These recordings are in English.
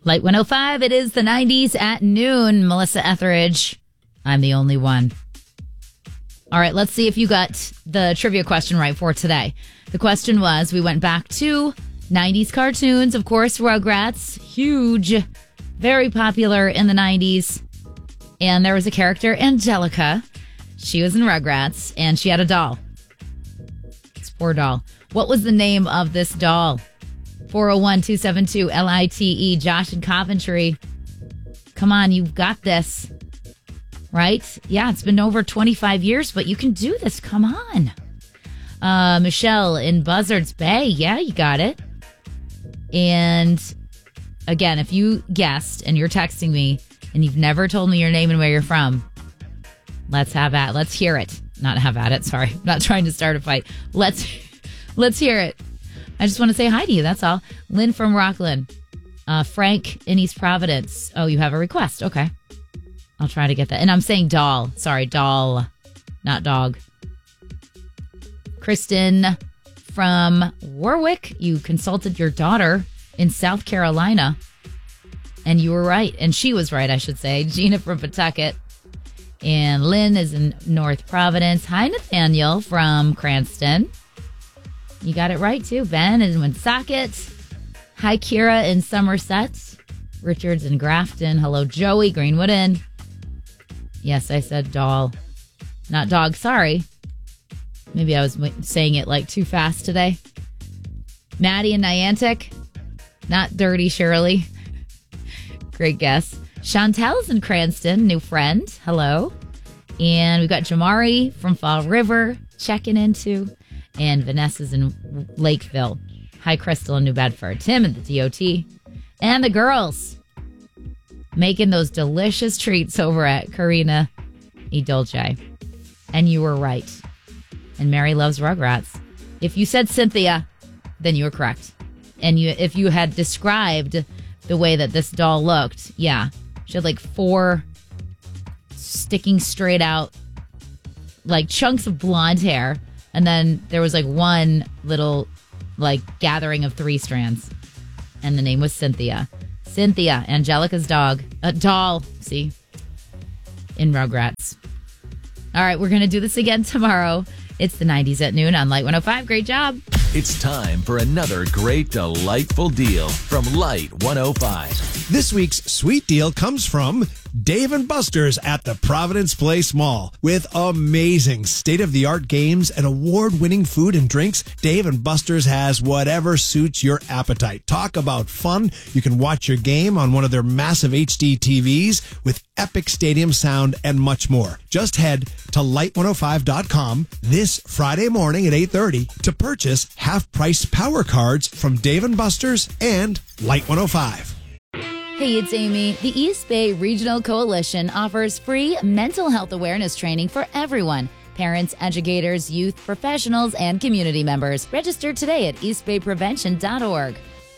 Light 105, it is the 90s at noon. Melissa Etheridge. I'm the only one. All right, let's see if you got the trivia question right for today. The question was, we went back to 90s cartoons, of course, Rugrats, huge, very popular in the 90s. And there was a character, Angelica. She was in Rugrats, and she had a doll. This poor doll. What was the name of this doll? 401-272-LITE. Josh in Coventry. Come on, you've got this. Right? Yeah, it's been over 25 years, but you can do this. Come on. Michelle in Buzzards Bay. Yeah, you got it. And again, if you guessed and you're texting me and you've never told me your name and where you're from, let's hear it. Not have at it. Sorry. I'm not trying to start a fight. Let's hear it. I just want to say hi to you. That's all. Lynn from Rockland. Frank in East Providence. Oh, you have a request. Okay. I'll try to get that. And I'm saying doll. Sorry, doll, not dog. Kristen from Warwick. You consulted your daughter in South Carolina. And you were right. And she was right, I should say. Gina from Pawtucket. And Lynn is in North Providence. Hi, Nathaniel from Cranston. You got it right, too. Ben is in Woonsocket. Hi, Kira in Somerset. Richard's in Grafton. Hello, Joey, Greenwood Inn. Yes, I said doll, not dog. Sorry. Maybe I was saying it like too fast today. Maddie in Niantic. Not Dirty Shirley. Great guess. Chantel's in Cranston. New friend. Hello. And we've got Jamari from Fall River checking in too. And Vanessa's in Lakeville. Hi, Crystal in New Bedford. Tim in the DOT. And the girls making those delicious treats over at Karina e Dolce. And you were right. And Mary loves Rugrats. If you said Cynthia, then you were correct. And if you had described the way that this doll looked, yeah. She had like 4 sticking straight out, like chunks of blonde hair. And then there was like one little like gathering of 3 strands. And the name was Cynthia. Cynthia, Angelica's doll, see, in Rugrats. All right, we're going to do this again tomorrow. It's the 90s at noon on Light 105. Great job. It's time for another great, delightful deal from Light 105. This week's sweet deal comes from Dave & Buster's at the Providence Place Mall. With amazing state-of-the-art games and award-winning food and drinks, Dave & Buster's has whatever suits your appetite. Talk about fun. You can watch your game on one of their massive HD TVs with epic stadium sound and much more. Just head to light105.com this Friday morning at 8:30 to purchase half-price power cards from Dave & Buster's and Light 105. Hey, it's Amy. The East Bay Regional Coalition offers free mental health awareness training for everyone. Parents, educators, youth, professionals, and community members. Register today at eastbayprevention.org.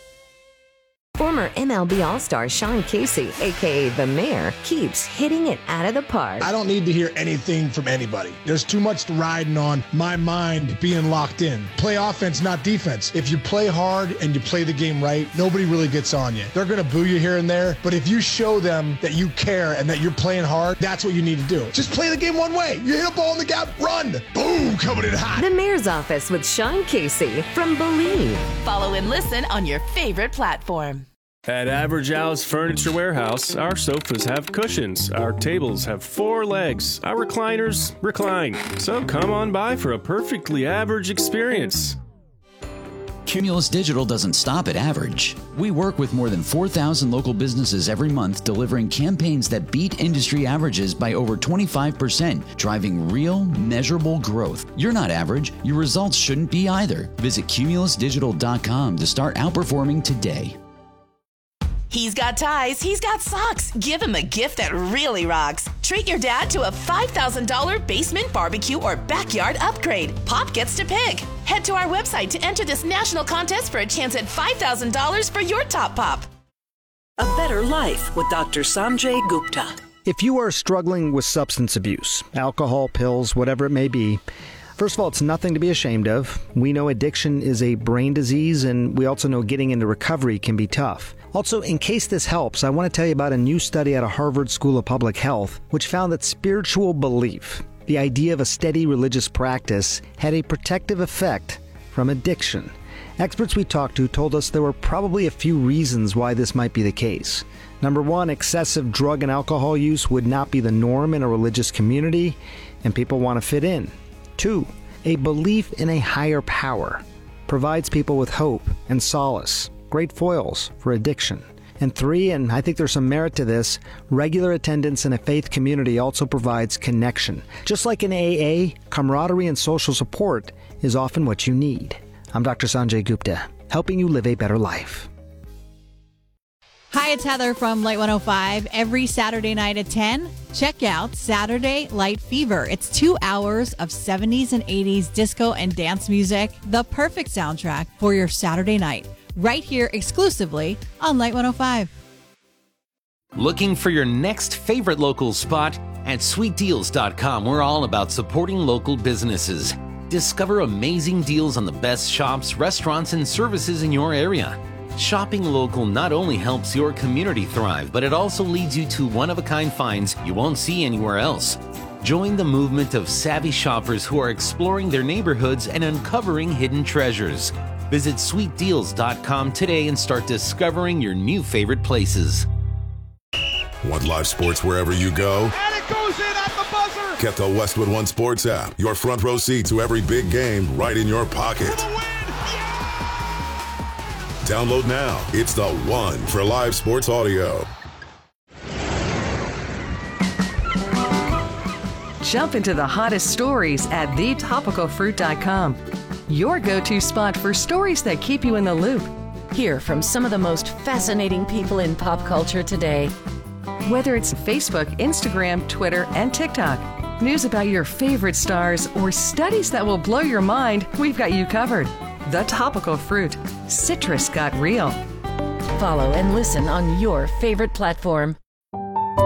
Former MLB All-Star Sean Casey, a.k.a. The Mayor, keeps hitting it out of the park. I don't need to hear anything from anybody. There's too much riding on my mind being locked in. Play offense, not defense. If you play hard and you play the game right, nobody really gets on you. They're going to boo you here and there, but if you show them that you care and that you're playing hard, that's what you need to do. Just play the game one way. You hit a ball in the gap, run. Boom, coming in hot. The Mayor's Office with Sean Casey from Believe. Follow and listen on your favorite platform. At Average Al's Furniture Warehouse, our sofas have cushions, our tables have 4 legs, our recliners recline. So come on by for a perfectly average experience. Cumulus Digital doesn't stop at average. We work with more than 4,000 local businesses every month, delivering campaigns that beat industry averages by over 25%, driving real, measurable growth. You're not average. Your results shouldn't be either. Visit cumulusdigital.com to start outperforming today. He's got ties, he's got socks. Give him a gift that really rocks. Treat your dad to a $5,000 basement barbecue or backyard upgrade. Pop gets to pick. Head to our website to enter this national contest for a chance at $5,000 for your top pop. A Better Life with Dr. Sanjay Gupta. If you are struggling with substance abuse, alcohol, pills, whatever it may be, First of all, it's nothing to be ashamed of. We know addiction is a brain disease, and we also know getting into recovery can be tough. Also, in case this helps, I want to tell you about a new study out of Harvard School of Public Health, which found that spiritual belief, the idea of a steady religious practice, had a protective effect from addiction. Experts we talked to told us there were probably a few reasons why this might be the case. Number one, excessive drug and alcohol use would not be the norm in a religious community, and people want to fit in. Two, a belief in a higher power provides people with hope and solace, great foils for addiction. And three, and I think there's some merit to this, regular attendance in a faith community also provides connection. Just like in AA, camaraderie and social support is often what you need. I'm Dr. Sanjay Gupta, helping you live a better life. Hi, it's Heather from Light 105. Every Saturday night at 10, check out Saturday Light Fever. It's 2 hours of 70s and 80s disco and dance music, the perfect soundtrack for your Saturday night, right here exclusively on Light 105. Looking for your next favorite local spot? At sweetdeals.com, we're all about supporting local businesses. Discover amazing deals on the best shops, restaurants, and services in your area. Shopping local not only helps your community thrive, but it also leads you to one-of-a-kind finds you won't see anywhere else. Join the movement of savvy shoppers who are exploring their neighborhoods and uncovering hidden treasures. Visit sweetdeals.com today and start discovering your new favorite places. Want live sports wherever you go? And it goes in at the buzzer! Get the Westwood One Sports app. Your front row seat to every big game right in your pocket. Download now. It's the one for live sports audio. Jump into the hottest stories at thetopicalfruit.com. Your go-to spot for stories that keep you in the loop. Hear from some of the most fascinating people in pop culture today. Whether it's Facebook, Instagram, Twitter, and TikTok, news about your favorite stars, or studies that will blow your mind, we've got you covered. The Topical Fruit. Citrus got real. Follow and listen on your favorite platform.